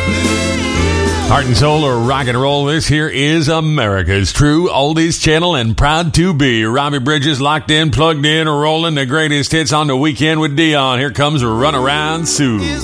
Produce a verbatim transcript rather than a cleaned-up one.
Heart and soul or rock and roll, this here is America's true oldies channel and proud to be. Robbie Bridges locked in, plugged in, rolling the greatest hits on the weekend with Dion. Here comes Run Around Sue.